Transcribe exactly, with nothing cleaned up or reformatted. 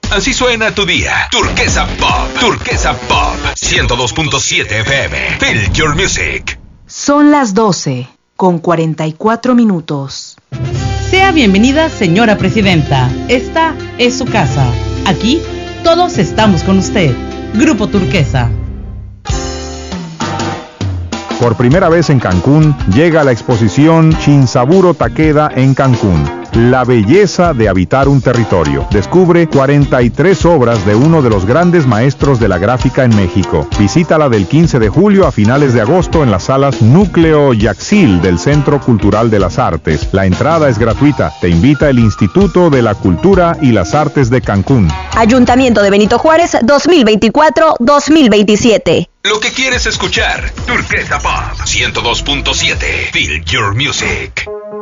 Así suena tu día. Turquesa Pop. Turquesa Pop. ciento dos punto siete F M. Feel your music. Son las doce con cuarenta y cuatro minutos. Sea bienvenida, señora presidenta. Esta es su casa. Aquí todos estamos con usted. Grupo Turquesa. Por primera vez en Cancún, llega la exposición Shinsaburo Takeda en Cancún. La belleza de habitar un territorio. Descubre cuarenta y tres obras de uno de los grandes maestros de la gráfica en México. Visítala del quince de julio a finales de agosto en las salas Núcleo Yaxil del Centro Cultural de las Artes. La entrada es gratuita. Te invita el Instituto de la Cultura y las Artes de Cancún. Ayuntamiento de Benito Juárez dos mil veinticuatro dos mil veintisiete. Lo que quieres escuchar. Turquesa Pop ciento dos punto siete. Feel your music.